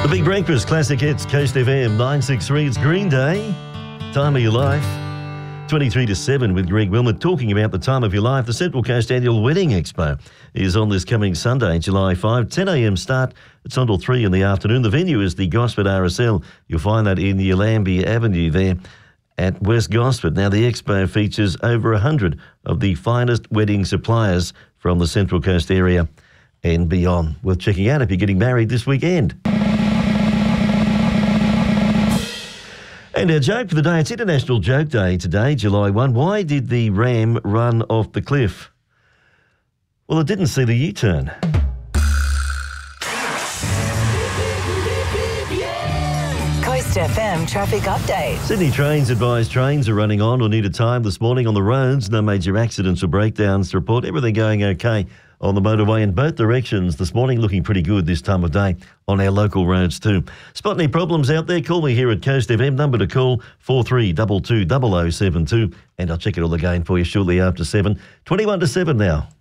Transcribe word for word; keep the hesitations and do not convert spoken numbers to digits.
Big Breakfast, Classic Hits, Coast F M, nine six three. It's Green Day, Time of Your Life. twenty-three to seven with Greg Wilmot talking about the time of your life. The Central Coast Annual Wedding Expo is on this coming Sunday, July fifth, ten a m start. It's until three in the afternoon. The venue is the Gosford R S L. You'll find that in Yallambee Avenue there at West Gosford. Now, the expo features over one hundred of the finest wedding suppliers from the Central Coast area and beyond. Worth checking out if you're getting married this weekend. And our joke for the day, it's International Joke Day today, July first. Why did the ram run off the cliff? Well, it didn't see the U-turn. Coast F M traffic update. Sydney Trains advise trains are running on or needed time this morning on the roads. No major accidents or breakdowns to report. Everything going okay on the motorway in both directions this morning, looking pretty good this time of day on our local roads too. Spot any problems out there? Call me here at Coast F M. Number to call four three two two, double oh seven two, and I'll check it all again for you shortly after seven. twenty-one to seven now.